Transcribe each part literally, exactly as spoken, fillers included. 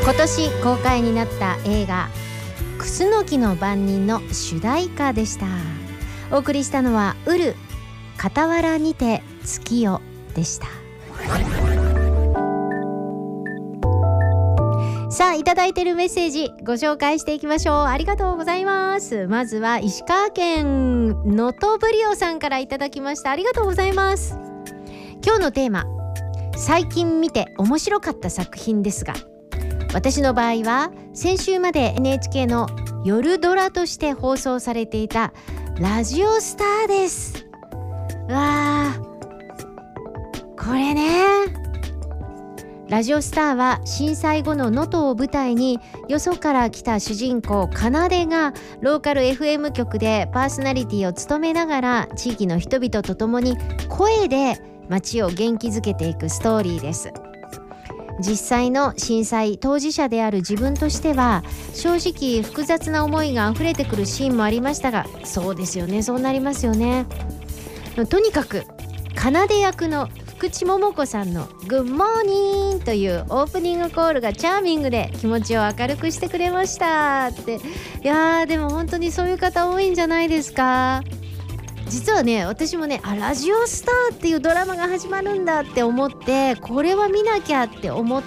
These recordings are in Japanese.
今年公開になった映画クスノキの番人の主題歌でした。お送りしたのはウル傍らにて月夜でした。さあ、いただいているメッセージご紹介していきましょう。ありがとうございます。まずは石川県能登ブリオさんからいただきました。ありがとうございます。今日のテーマ、最近見て面白かった作品ですが、私の場合は先週まで エヌエイチケー の夜ドラとして放送されていたラジオスターです。うわー、これね、ラジオスターは震災後の能登を舞台に、よそから来た主人公かなでがローカル エフエム 局でパーソナリティを務めながら、地域の人々と共に声で街を元気づけていくストーリーです。実際の震災当事者である自分としては、正直複雑な思いが溢れてくるシーンもありましたが、そうですよね、そうなりますよね。とにかくかなで役の福地桃子さんのグッモーニンというオープニングコールがチャーミングで気持ちを明るくしてくれましたって。いやー、でも本当にそういう方多いんじゃないですか。実はね、私もね、あ、ラジオスターっていうドラマが始まるんだって思って、これは見なきゃって思って、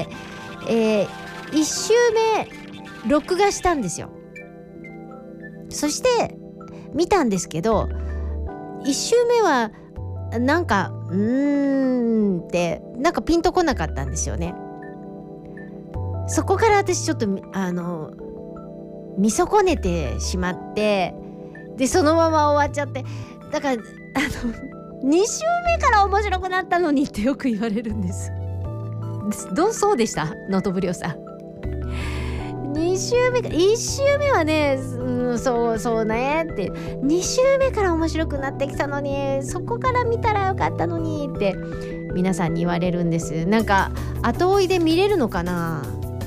えー、いち週目録画したんですよ。そして見たんですけど、いち週目はなんかうーんってなんかピンとこなかったんですよね。そこから私ちょっとあの見損ねてしまって、でそのまま終わっちゃって、だからあのに週目から面白くなったのにってよく言われるんです。どうそうでした能登ブリオさん。に週目かいち週目はね、うん、そうそうねって、に週目から面白くなってきたのに、そこから見たらよかったのにって皆さんに言われるんです。なんか後追いで見れるのかな。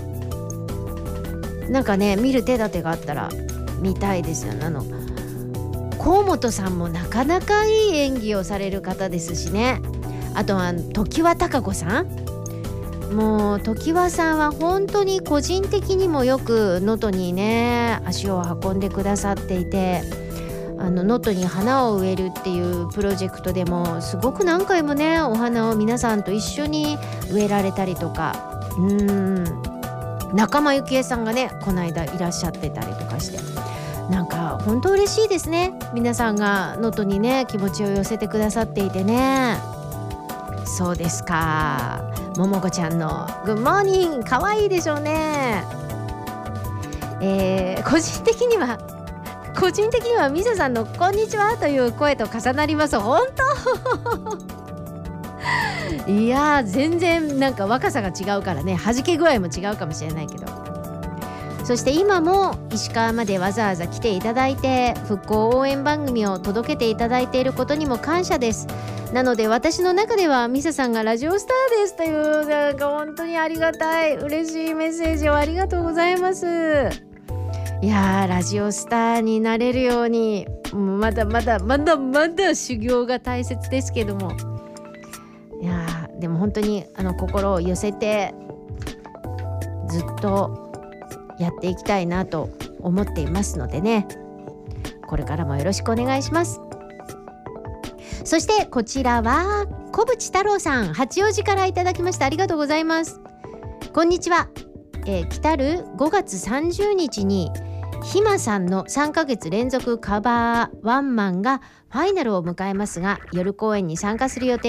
なんかね、見る手立てがあったら見たいですよ。あの河本さんもなかなかいい演技をされる方ですしね。あとは常盤貴子さん、もう常盤さんは本当に個人的にもよく能登にね足を運んでくださっていて、あの能登に花を植えるっていうプロジェクトでもすごく何回もねお花を皆さんと一緒に植えられたりとか、うーん仲間由紀恵さんがねこの間いらっしゃってたりとかして、なんか本当嬉しいですね。皆さんが能登にね気持ちを寄せてくださっていてね。そうですか。ももこちゃんのグッモーニングかわいいでしょうね。えー、個人的には個人的にはミサさんのこんにちはという声と重なります。本当いや全然なんか若さが違うからね、弾け具合も違うかもしれないけど、そして今も石川までわざわざ来ていただいて復興応援番組を届けていただいていることにも感謝です。なので私の中ではミサさんがラジオスターですという、なんか本当にありがたい嬉しいメッセージをありがとうございます。いやー、ラジオスターになれるようにまだまだまだまだ修行が大切ですけども、いやーでも本当にあの心を寄せてずっとやっていきたいなと思っていますのでね、これからもよろしくお願いします。そしてこちらは小渕太郎さん、八王子からいただきました。ありがとうございます。こんにちは、えー、来たるごがつさんじゅうにちにひまさんのさんかげつ連続カバーワンマンがファイナルを迎えますが、夜公演に参加する予定